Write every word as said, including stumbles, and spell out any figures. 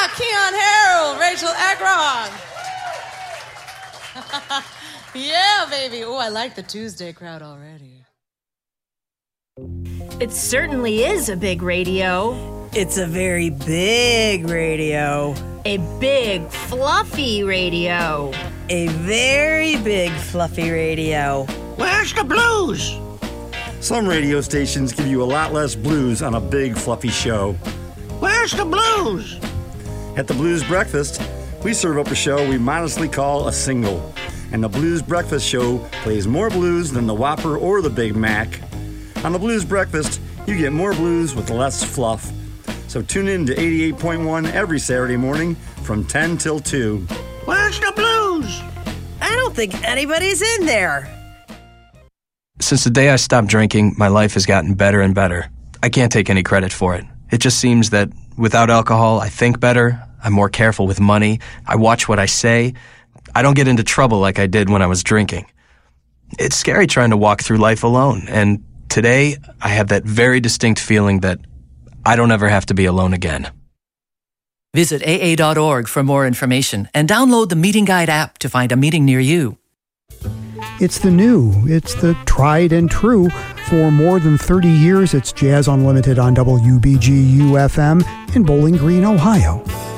Keon Harold, Rachel Agron. Yeah, baby. Oh, I like the Tuesday crowd already. It certainly is a big radio. It's a very big radio. A big, fluffy radio. A very big, fluffy radio. Where's the blues? Some radio stations give you a lot less blues on a big, fluffy show. Where's the blues? At the Blues Breakfast, we serve up a show we modestly call a single. And the Blues Breakfast show plays more blues than the Whopper or the Big Mac. On the Blues Breakfast, you get more blues with less fluff. So tune in to eighty-eight point one every Saturday morning from ten till two. Where's the blues? I don't think anybody's in there. Since the day I stopped drinking, my life has gotten better and better. I can't take any credit for it. It just seems that without alcohol, I think better, I'm more careful with money, I watch what I say, I don't get into trouble like I did when I was drinking. It's scary trying to walk through life alone, and today I have that very distinct feeling that I don't ever have to be alone again. Visit A A dot org for more information and download the Meeting Guide app to find a meeting near you. It's the new, it's the tried and true. For more than thirty years, it's Jazz Unlimited on W B G U F M in Bowling Green, Ohio.